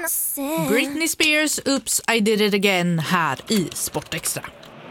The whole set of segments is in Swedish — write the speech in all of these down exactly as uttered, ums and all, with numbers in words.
Britney Spears, Oops, I did it again här i Sportextra.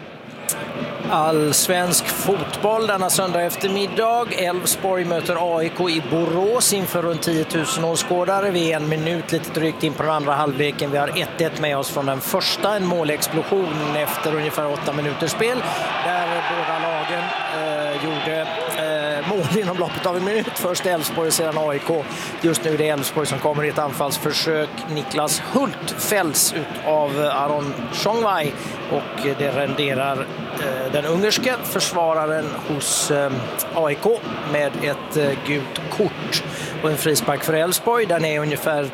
Allsvensk fotboll denna söndag eftermiddag. Elfsborg möter A I K i Borås inför runt tio tusen åskådare. Vi är en minut lite drygt in på den andra halvleken. Vi har ett ett med oss från den första. En målexplosion efter ungefär åtta minuters spel. Där båda lagen eh, gjorde eh, mål inom loppet av en minut. Först Elfsborg och sedan A I K. Just nu är det Elfsborg som kommer i ett anfallsförsök. Niklas Hult fälls ut av Aron Chongwai och det renderar eh, den ungerska försvararen hos eh, A I K med ett eh, gult kort och en frispark för Elfsborg. Den är ungefär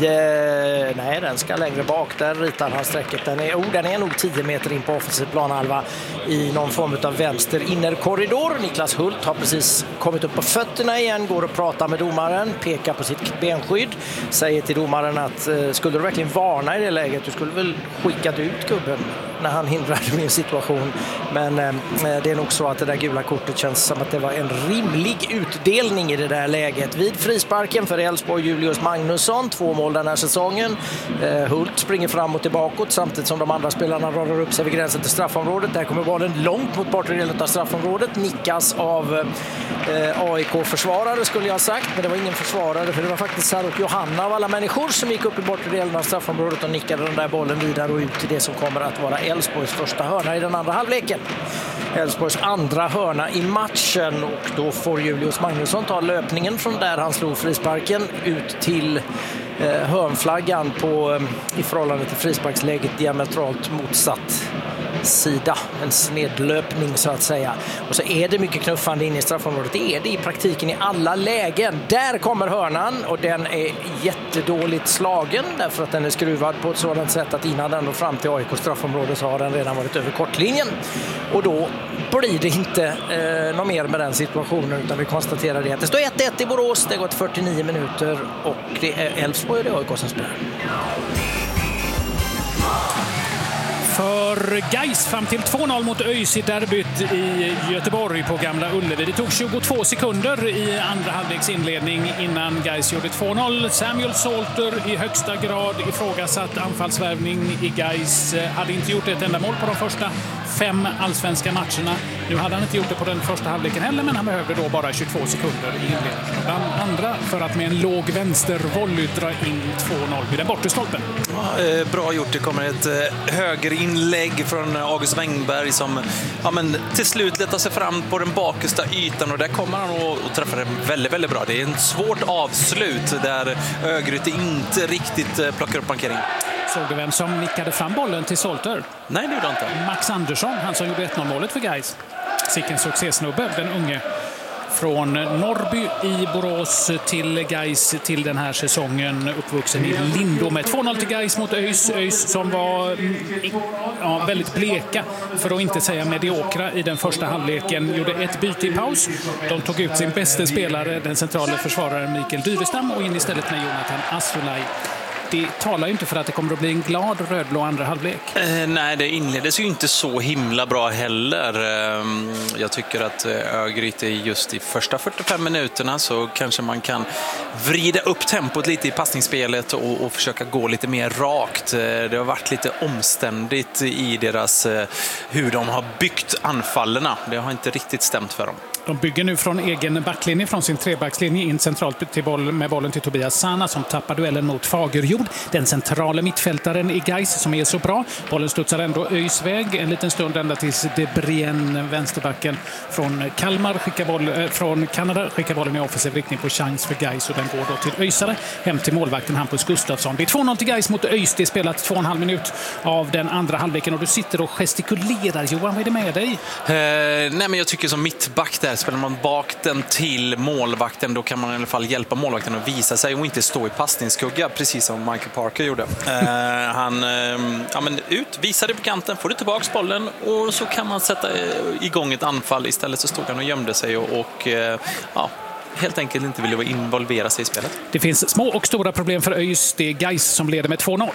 tio, nej den ska längre bak, där ritar han strecket. Den är, oh, den är nog tio meter in på offensiv planhalva i någon form av vänster innerkorridor. Niklas Hult har precis kommit upp på fötterna igen, går och pratar med domaren, pekar på sitt benskydd, säger till domaren att eh, skulle du verkligen varna i det läget, du skulle väl skickat ut gubben när han hindrade min situation. Men eh, det är nog så att det där gula kortet känns som att det var en rimlig utdelning i det där läget. Vid frisparken för Elfsborg Julius Magnusson, två mål den här säsongen. Eh, Hult springer fram och tillbaka samtidigt som de andra spelarna rör upp sig vid gränsen till straffområdet. Där kommer bollen långt mot bortre delen av straffområdet. Nickas av eh, A I K-försvarare skulle jag ha sagt, men det var ingen försvarare för det var faktiskt Sarok Johanna av alla människor som gick upp i bortre delen av straffområdet och nickade den där bollen vidare och ut till det som kommer att vara Elfsborgs första hörna i den andra halvleken. Elfsborgs andra hörna i matchen, och då får Julius Magnusson ta löpningen från där han slog frisparken ut till eh, hörnflaggan på, eh, i förhållande till frisparksläget diametralt motsatt sida, en snedlöpning så att säga. Och så är det mycket knuffande in i straffområdet. Det är det i praktiken i alla lägen. Där kommer hörnan och den är jättedåligt slagen därför att den är skruvad på ett sådant sätt att innan den når fram till A I K straffområde så har den redan varit över kortlinjen. Och då blir det inte eh, något mer med den situationen, utan vi konstaterar det att det står ett ett i Borås. Det har gått fyrtionio minuter och det är Elfsborg och det är A I K som spelar. För Gais fram till två noll mot ÖIS i derbyt i Göteborg på Gamla Ullevi. Det tog tjugotvå sekunder i andra halvleks inledning innan Gais gjorde två noll. Samuel Salter i högsta grad ifrågasatt anfallsvärvning i Gais. Hade inte gjort ett enda mål på de första fem allsvenska matcherna. Nu hade han inte gjort det på den första halvleken heller, men han behövde då bara tjugotvå sekunder i inledningen. Bland andra för att med en låg vänstervolley dra in två noll vid den bortre stolpen. Ja, eh, bra gjort. Det kommer ett eh, högerinlägg från August Wengberg som ja, men till slut letar sig fram på den bakersta ytan, och där kommer han och, och träffar det väldigt, väldigt bra. Det är ett svårt avslut där Örgryte inte riktigt eh, plockar upp markering. Såg du vem som nickade fram bollen till Solter? Nej, det gjorde inte. Max Andersson, han som gjorde ett noll-målet för Gais. Sicken succésnubbe, den unge. Från Norrby i Borås till Gais till den här säsongen, uppvuxen i Lindome. två noll till Gais mot ÖIS. ÖIS som var ja, väldigt bleka, för att inte säga mediokra i den första halvleken. Gjorde ett byte i paus. De tog ut sin bästa spelare, den centrala försvararen Mikael Dyrestam, och in istället med Jonathan Asulaj. Det talar ju inte för att det kommer att bli en glad rödblå andra halvlek. Eh, nej, det inleddes ju inte så himla bra heller. Eh, jag tycker att Örgryte just i första fyrtiofem minuterna så kanske man kan vrida upp tempot lite i passningsspelet och, och försöka gå lite mer rakt. Eh, det har varit lite omständigt i deras eh, hur de har byggt anfallerna. Det har inte riktigt stämt för dem. De bygger nu från egen backlinje, från sin trebackslinje in centralt till boll, med bollen till Tobias Sana som tappar duellen mot Fagerjord. Den centrala mittfältaren i Gais som är så bra. Bollen studsar ändå ÖIS väg en liten stund ända tills Debrien, vänsterbacken från Kalmar, skickar boll, äh, från Kanada, skickar bollen i offensiv riktning på chans för Gais, och den går då till ÖISare hem till målvakten Hampus Gustafsson. Det är två noll till Gais mot ÖIS. Det är spelat två och en halv minut av den andra halvleken och du sitter och gestikulerar. Johan, vad är det med dig? Eh, nej, men jag tycker som mittback där, spelar man bak den till målvakten, då kan man i alla fall hjälpa målvakten att visa sig och inte stå i passningsskugga, precis som Michael Parker gjorde. Eh, han eh, ja, men ut, visade på kanten, får du tillbaka bollen och så kan man sätta igång ett anfall. Istället så stod han och gömde sig och, och eh, ja, helt enkelt inte ville involvera sig i spelet. Det finns små och stora problem för ÖIS. Det är Gais som leder med två noll.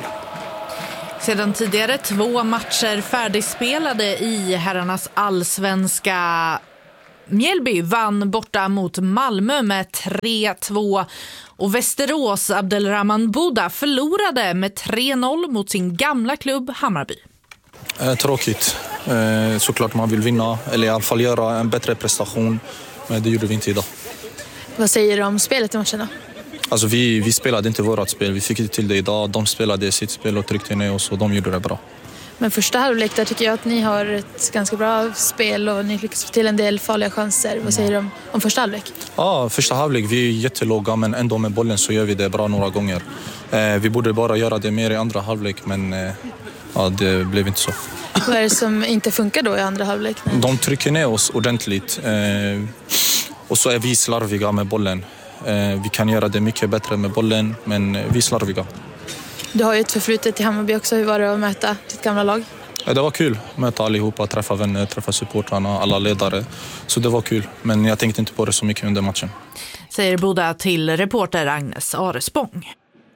Sedan tidigare två matcher färdigspelade i herrarnas allsvenska Mjällby vann borta mot Malmö med tre två och Västerås Abdelrahman Buda förlorade med tre noll mot sin gamla klubb Hammarby. Eh, tråkigt. Eh, såklart man vill vinna eller i alla fall göra en bättre prestation, men det gjorde vi inte idag. Vad säger du om spelet i matcherna? Alltså vi, vi spelade inte vårat spel, vi fick inte till det idag. De spelade sitt spel och tryckte ner oss och de gjorde det bra. Men första halvlek där tycker jag att ni har ett ganska bra spel och ni lyckas få till en del farliga chanser. Vad säger du om, om första halvlek? Ja, första halvlek, vi är jättelåga men ändå med bollen så gör vi det bra några gånger. Eh, vi borde bara göra det mer i andra halvlek men eh, ja, det blev inte så. Vad är det som inte funkar då i andra halvlek? De trycker ner oss ordentligt eh, och så är vi slarviga med bollen. Eh, vi kan göra det mycket bättre med bollen men vi är slarviga. Du har ju ett förflutet i Hammarby också. Hur var det att möta ditt gamla lag? Ja, det var kul. Möta allihopa, träffa vänner, träffa supportrarna, alla ledare. Så det var kul. Men jag tänkte inte på det så mycket under matchen. Säger Boda till reporter Agnes Arespång.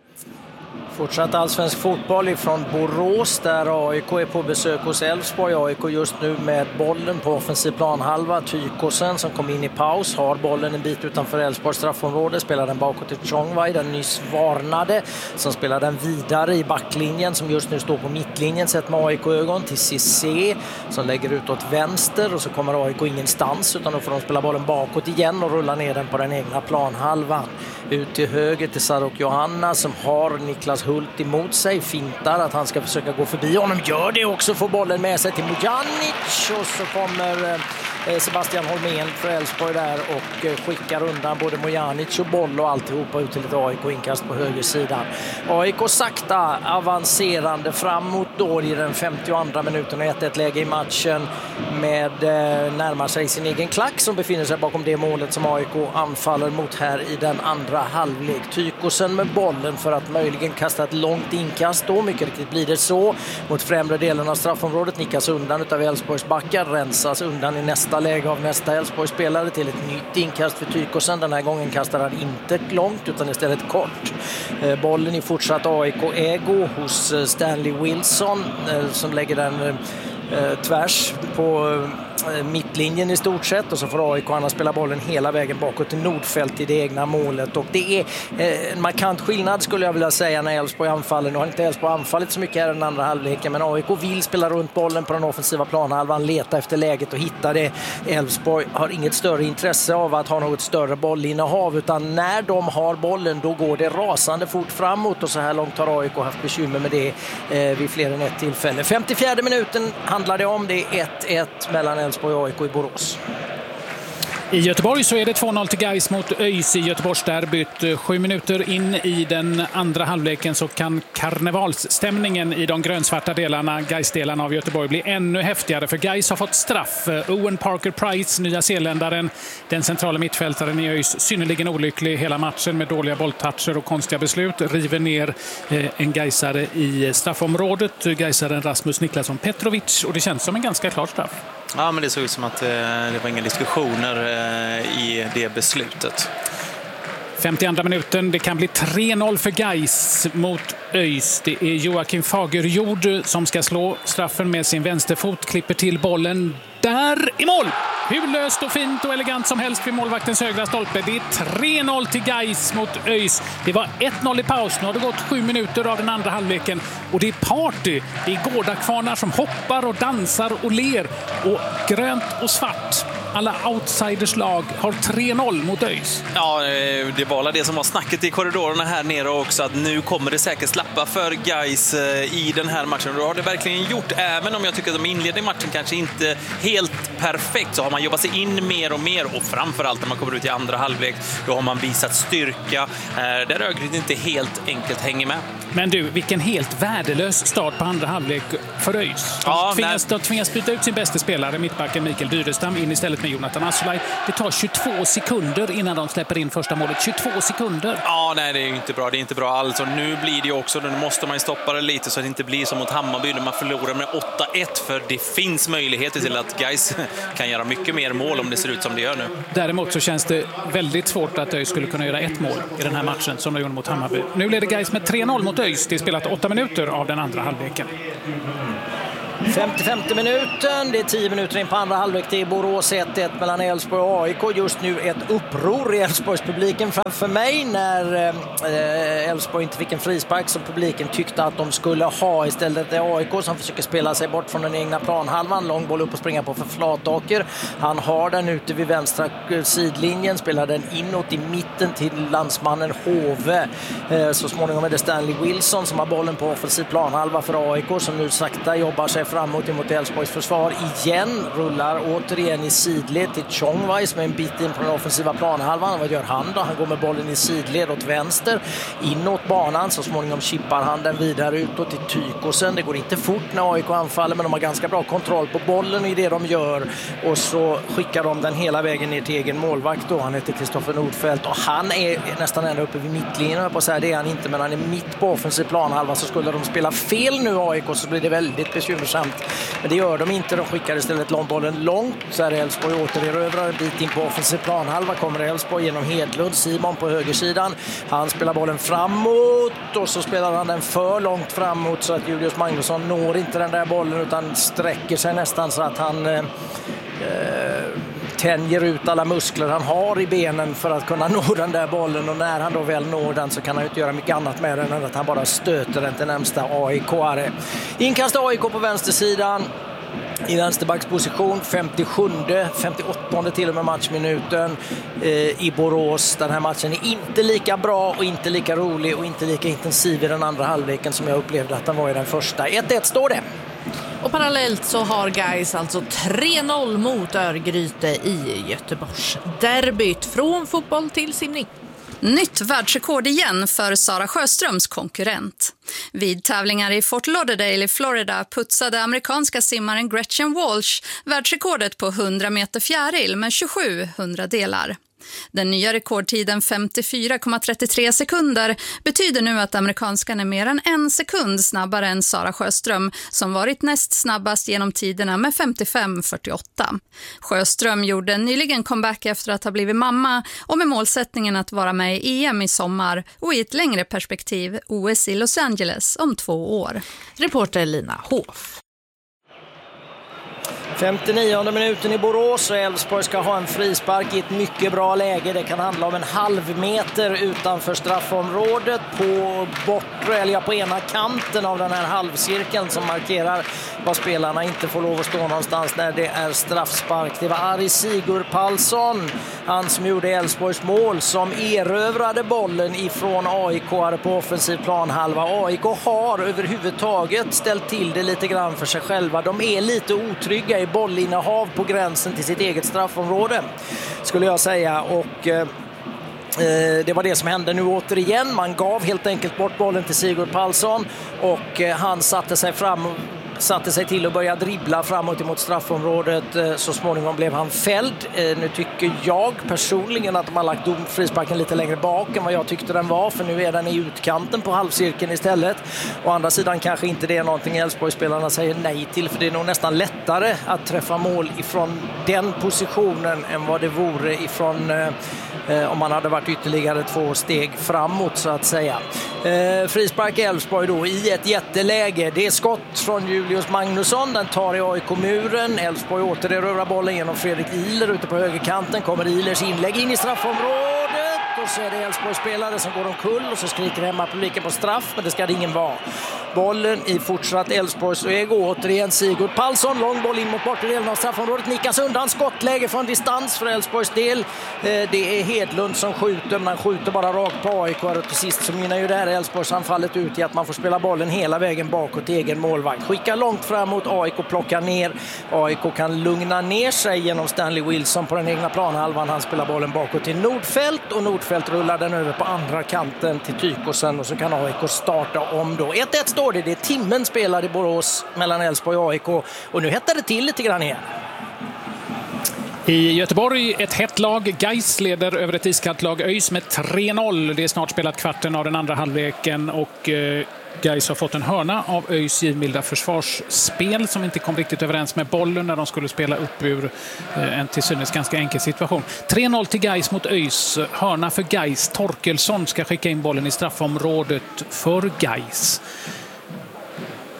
Fortsatt allsvensk fotboll ifrån Borås där A I K är på besök hos Elfsborg. A I K just nu med bollen på offensiv planhalva. Tykosen som kom in i paus har bollen en bit utanför Elfsborgs straffområde. Spelar den bakåt till Chongwai, den nyss varnade. Som spelar den vidare i backlinjen som just nu står på mittlinjen sett med A I K-ögon till Cissé som lägger ut åt vänster. Och så kommer A I K ingenstans utan då får de spela bollen bakåt igen och rulla ner den på den egna planhalvan. Ut till höger till Sarok Johanna som har Niklas Hult emot sig, fintar att han ska försöka gå förbi honom, gör det också, får bollen med sig till Mojanic och så kommer eh, Sebastian Holmén för Elfsborg där och eh, skickar undan både Mojanic och boll och alltihopa ut till ett A I K-inkast på högersidan. A I K sakta avancerande framåt då i den femtioandra minuten och ett ett läge i matchen med eh, närmar sig sin egen klack som befinner sig bakom det målet som A I K anfaller mot här i den andra halvlek. Tykosen med bollen för att möjligen kasta ett långt inkast då, mycket riktigt blir det så mot främre delen av straffområdet, nickas undan utav Elfsborgs backar, rensas undan i nästa läge av nästa Elfsborgs spelare till ett nytt inkast för Tykosen. Den här gången kastar han inte långt utan istället kort. Eh, bollen i fortsatt A I K-ägo hos eh, Stanley Wilson eh, som lägger den eh, tvärs på eh, mittlinjen i stort sett och så får A I K Anna spela bollen hela vägen bakåt till Nordfält i det egna målet och det är eh, en markant skillnad skulle jag vilja säga när Elfsborg anfaller. Nu har inte Elfsborg anfallit så mycket här den andra halvleken men A I K vill spela runt bollen på den offensiva planhalvan, leta efter läget och hitta det. Elfsborg har inget större intresse av att ha något större bollinnehav utan när de har bollen då går det rasande fort framåt och så här långt har A I K haft bekymmer med det eh, vid fler än ett tillfälle. femtiofjärde minuten handlar det om, det är ett ett mellan Elfsborg och A I K i Borås. I Göteborg så är det två noll till Gais mot ÖIS i Göteborgsderbyt. Sju minuter in i den andra halvleken så kan karnevalsstämningen i de grönsvarta delarna, Gais-delarna av Göteborg, bli ännu häftigare. För Gais har fått straff. Owen Parker-Price, nya zeeländaren, den centrala mittfältaren i ÖIS, synnerligen olycklig hela matchen med dåliga bolltoucher och konstiga beslut. River ner en Gaisare i straffområdet, Gaisaren Rasmus Niklasson Petrovic, och det känns som en ganska klar straff. Ja, men det såg ut som att eh, det var inga diskussioner eh, i det beslutet. femtioandra minuten, det kan bli tre noll för Gais mot ÖIS. Det är Joakim Fagerjord som ska slå straffen med sin vänsterfot, klipper till bollen där i mål. Hur löst och fint och elegant som helst vid målvaktens högra stolpe. Det är tre noll till Gais mot ÖIS. Det var ett noll i paus. Nu har det gått sju minuter av den andra halvleken. Och det är party. Det är gårdakvarnar som hoppar och dansar och ler. Och grönt och svart. Alla outsiders lag har tre noll mot ÖIS. Ja, det var det som var snacket i korridorerna här nere också. Att nu kommer det säkert slappa för Gais i den här matchen. Och det har det verkligen gjort. Även om jag tycker att de inledde matchen kanske inte helt perfekt så har man jobbat sig in mer och mer. Och framförallt när man kommer ut i andra halvlek då har man visat styrka. Där Örgryte inte helt enkelt hänger med. Men du, vilken helt värdelös start på andra halvlek för ÖIS. De, ja, tvingas, de tvingas byta ut sin bästa spelare, mittbacken Mikael Dyrestam, in istället med Jonathan Assolaj. Det tar tjugotvå sekunder innan de släpper in första målet. tjugotvå sekunder. Ja, nej, det är inte bra. Det är inte bra alls. Och nu blir det också, nu måste man stoppa det lite så att det inte blir som mot Hammarby när man förlorar med åtta ett. För det finns möjligheter till att Gais kan göra mycket mer mål om det ser ut som det gör nu. Däremot så känns det väldigt svårt att ÖIS skulle kunna göra ett mål i den här matchen som de gjorde mot Hammarby. Nu leder Gais med tre noll mot ÖIS. Det är spelat åtta minuter av den andra halvleken. femtiofemte minuten, det är tio minuter in på andra halvlek till Borås, ett ett mellan Elfsborg och A I K. Just nu ett uppror i Elfsborgspubliken framför mig när Elfsborg inte fick en frispark som publiken tyckte att de skulle ha. Istället är A I K som försöker spela sig bort från den egna planhalvan. Lång boll upp och springa på för Flataker. Han har den ute vid vänstra sidlinjen, spelar den inåt i mitten till landsmannen Hove. Så småningom är det Stanley Wilson som har bollen på offensiv planhalva för A I K som nu sakta jobbar sig framåt emot Elfsborgs försvar igen. Rullar återigen i sidled till Chongwei med en bit in på den offensiva planhalvan. Vad gör han då? Han går med bollen i sidled åt vänster inåt banan. Så småningom chippar han den vidare utåt till Tykosen. Det går inte fort när A I K anfaller, men de har ganska bra kontroll på bollen i det de gör. Och så skickar de den hela vägen ner till egen målvakt då. Han heter Kristoffer Nordfeldt och han är nästan ända uppe vid mittlinjen. På så här, det är han inte, men han är mitt på offensiv planhalva. Så skulle de spela fel nu A I K så blir det väldigt bekymmersamt. Men det gör de inte. De skickar istället långbollen långt. Så är Elfsborg återerövrar en bit in på offensiv planhalva. Kommer Elfsborg genom Hedlund. Simon på högersidan. Han spelar bollen framåt och så spelar han den för långt framåt så att Julius Magnusson når inte den där bollen utan sträcker sig nästan så att han eh, tänjer ut alla muskler han har i benen för att kunna nå den där bollen, och när han då väl når den så kan han inte göra mycket annat med den än att han bara stöter den till närmsta A I K-are. Inkast A I K på vänstersidan i vänsterbacksposition, femtiosjunde, femtioåttonde till och med matchminuten eh, i Borås. Den här matchen är inte lika bra och inte lika rolig och inte lika intensiv i den andra halvleken som jag upplevde att den var i den första. ett ett står det. Och parallellt så har Gais alltså tre noll mot Örgryte i Göteborgs derbyt. Från fotboll till simning. Nytt världsrekord igen för Sara Sjöströms konkurrent. Vid tävlingar i Fort Lauderdale i Florida putsade amerikanska simmaren Gretchen Walsh världsrekordet på hundra meter fjäril med tjugosju hundradelar. Den nya rekordtiden femtiofyra komma trettiotre sekunder betyder nu att amerikanskan är mer än en sekund snabbare än Sara Sjöström som varit näst snabbast genom tiderna med femtiofem fyrtioåtta. Sjöström gjorde nyligen comeback efter att ha blivit mamma och med målsättningen att vara med i E M i sommar och i ett längre perspektiv O S i Los Angeles om två år. Reporter Lina Hoff. femtionionde minuten i Borås och Elfsborg ska ha en frispark i ett mycket bra läge. Det kan handla om en halv meter utanför straffområdet på bortre, eller på ena kanten av den här halvcirkeln som markerar var spelarna inte får lov att stå någonstans när det är straffspark. Det var Ari Sigurpalsson, han som gjorde Elfsborgs mål, som erövrade bollen ifrån A I K på offensiv planhalva. A I K har överhuvudtaget ställt till det lite grann för sig själva. De är lite otrygga i bollinnehav på gränsen till sitt eget straffområde, skulle jag säga, och eh, det var det som hände nu återigen. Man gav helt enkelt bort bollen till Sigurd Palsson och eh, han satte sig fram satte sig till och började dribbla framåt emot straffområdet. Så småningom blev han fälld. Nu tycker jag personligen att de har lagt frisparken lite längre bak än vad jag tyckte den var, för nu är den i utkanten på halvcirkeln istället. Å andra sidan kanske inte det är någonting Elfsborgsspelarna säger nej till, för det är nog nästan lättare att träffa mål ifrån den positionen än vad det vore ifrån eh, om man hade varit ytterligare två steg framåt så att säga. Eh, frispark Elfsborg då i ett jätteläge. Det är skott från Julius Magnusson, den tar i A I K-muren. Elfsborg återerövrar bollen genom Fredrik Ihler ute på högerkanten. Kommer Ihlers inlägg in i straffområdet och så är det Elfsborg-spelare som går omkull och så skriker hemma publiken på straff, men det ska det ingen vara. Bollen i fortsatt Elfsborgs ägo. Återigen Sigurd Palsson, lång boll in mot bortre delen av straffområdet, nickas undan, skottläge från distans för Elfsborgs del. Det är Hedlund som skjuter, men han skjuter bara rakt på A I K, och till sist så mynnar ju det här Elfsborgsanfallet ut i att man får spela bollen hela vägen bakåt till egen målvakt. Skickar långt framåt, A I K plockar ner. A I K kan lugna ner sig genom Stanley Wilson på den egna planhalvan. Han spelar bollen bakåt till Nordfeldt och Nordfeldt rullar den över på andra kanten till Tykosen, och så kan A I K starta om då. ett ett står det, det är timmen spelar i Borås mellan Elfsborg och A I K, och nu hettar det till lite grann igen. I Göteborg ett hett lag. Gais leder över ett iskallt lag ÖIS med tre noll. Det är snart spelat kvarten av den andra halvleken och eh, Gais har fått en hörna av ÖIS givmilda försvarsspel som inte kom riktigt överens med bollen när de skulle spela upp ur eh, en till synes ganska enkel situation. tre noll till Gais mot ÖIS. Hörna för Gais. Torkelsson ska skicka in bollen i straffområdet för Gais.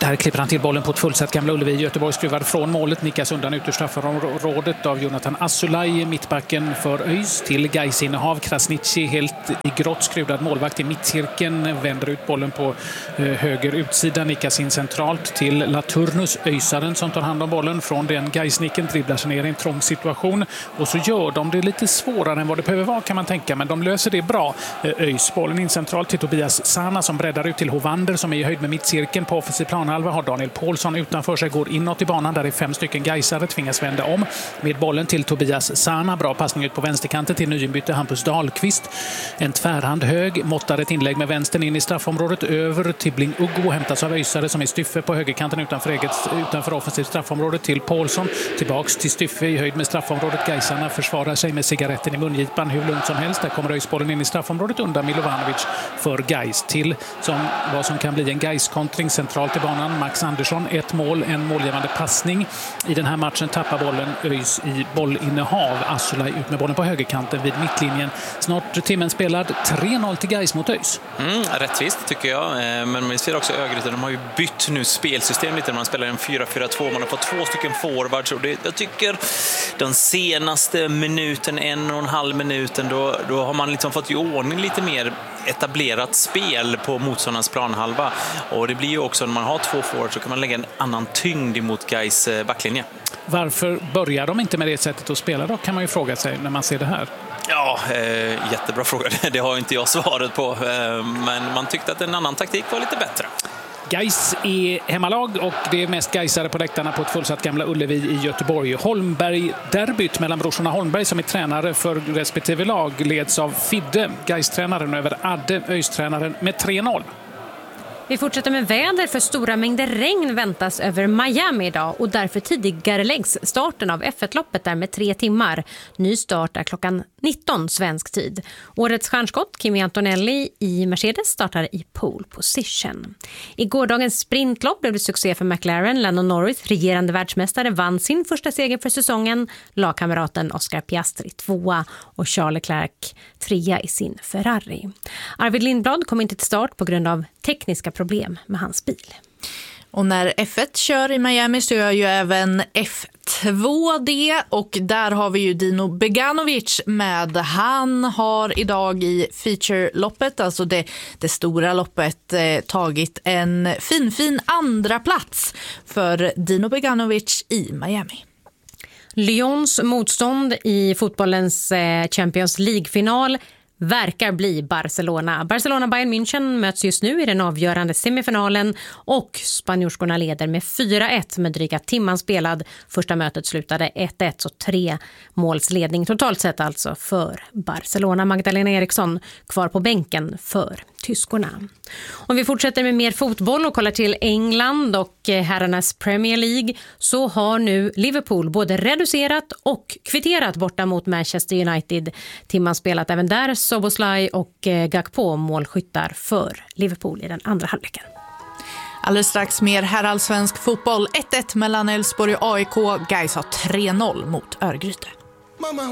Där klipper han till bollen på ett fullsatt Gamla Ullevi. Göteborg skruvar från målet, nickas undan ut ur straffområdet av Jonathan Asulaj, mittbacken för ÖIS, till Gais-innehav. Krasniqi helt i grått skruvad målvakt i mittcirkeln, vänder ut bollen på höger utsida, nickas in centralt till Laturnus, ÖISaren, som tar hand om bollen från den Gais-nicken, dribblar sig ner i en trång situation, och så gör de det lite svårare än vad det behöver vara, kan man tänka, men de löser det bra. ÖIS, bollen in centralt till Tobias Sana som breddar ut till Hovander som är i höjd med mittcirkeln på offensiv planhalva, har Daniel Paulsson utanför sig, går inåt i banan, där är fem stycken Gaisare, tvingas vända om med bollen till Tobias Sana, bra passning ut på vänsterkanten till nyinbytte Hampus Dahlqvist, en tvärhand hög, måttar ett inlägg med vänstern in i straffområdet, över till Bling Uggo, hämtas av ÖISare som är Styffe på högerkanten utanför, eget, utanför offensivt straffområdet till Paulsson, tillbaks till Styffe i höjd med straffområdet. Gaisarna försvarar sig med cigaretten i mungipan hur lugnt som helst, där kommer ÖIS-bollen in i straffområdet undan Milovanovic för Gais, till som vad som kan bli en Gais-kontring centralt i banan. Max Andersson, ett mål, en målgivande passning. I den här matchen tappar bollen ÖIS i bollinnehav. Asulaj ut med bollen på högerkanten vid mittlinjen. Snart timmen spelad, tre noll till Gais mot ÖIS. Mm, rättvist tycker jag, men man ser också Örgryte, de har ju bytt nu spelsystem lite. Man spelar en fyra fyra två, man har fått två stycken forwards, och det, jag tycker den senaste minuten, en och en halv minuten, då, då har man liksom fått i ordning lite mer etablerat spel på motståndarens planhalva, och det blir ju också när man har två forwards så kan man lägga en annan tyngd emot Gais backlinje. Varför börjar de inte med det sättet att spela då, kan man ju fråga sig när man ser det här. Ja, eh, jättebra fråga. Det har inte jag svaret på, eh, men man tyckte att en annan taktik var lite bättre. Gais är hemmalag och det är mest Gaisare på läktarna på ett fullsatt Gamla Ullevi i Göteborg. Holmberg-derbyt mellan brorsorna Holmberg som är tränare för respektive lag leds av Fidde, Gais-tränaren, över Adde, ÖIS-tränaren, med tre noll. Vi fortsätter med väder, för stora mängder regn väntas över Miami idag och därför tidigare läggs starten av F ett-loppet där med tre timmar. Ny start är klockan nitton svensk tid. Årets stjärnskott, Kimi Antonelli i Mercedes, startar i pole position. I gårdagens sprintlopp blev det succé för McLaren. Lando Norris, regerande världsmästare, vann sin första seger för säsongen. Lagkameraten Oscar Piastri tvåa och Charles Leclerc trea i sin Ferrari. Arvid Lindblad kom inte till start på grund av tekniska problem med hans bil. Och när F ett kör i Miami så gör ju även F två det, och där har vi ju Dino Beganovic med. Han har idag i feature-loppet, alltså det, det stora loppet, eh, tagit en fin fin andra plats för Dino Beganovic i Miami. Lyons motstånd i fotbollens eh, Champions League-final verkar bli Barcelona. Barcelona-Bayern München möts just nu i den avgörande semifinalen och spanjorskorna leder med fyra ett med dryga timman spelad. Första mötet slutade ett ett, så tre målsledning totalt sett alltså för Barcelona. Magdalena Eriksson kvar på bänken för tyskorna. Om vi fortsätter med mer fotboll och kollar till England och herrarnas Premier League, så har nu Liverpool både reducerat och kvitterat borta mot Manchester United. Timman spelat även där, Soboslaj och Gakpo målskyttar för Liverpool i den andra halvleken. Alldeles strax mer herrallsvensk fotboll. ett ett mellan Elfsborg och A I K. Gais har tre noll mot Örgryte.